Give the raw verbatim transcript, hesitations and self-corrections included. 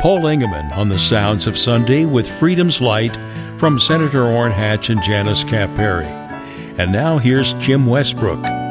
Paul Engemann on the Sounds of Sunday with Freedom's Light from Senator Orrin Hatch and Janice Camp Perry. And now here's Jim Westbrook.